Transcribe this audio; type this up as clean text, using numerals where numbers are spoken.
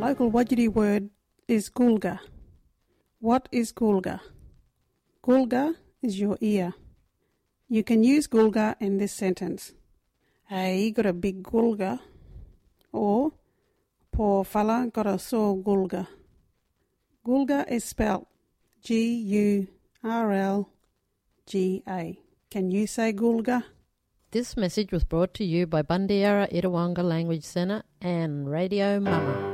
local Wajiri word is gulga. What is gulga? Gulga is your ear. You can use gulga in this sentence. Hey, he got a big gulga. Or, poor fella got a sore gulga. Gulga is spelled G-U-R-L-G-A. Can you say gulga? This message was brought to you by Bandiera Itawanga Language Centre and Radio Mama.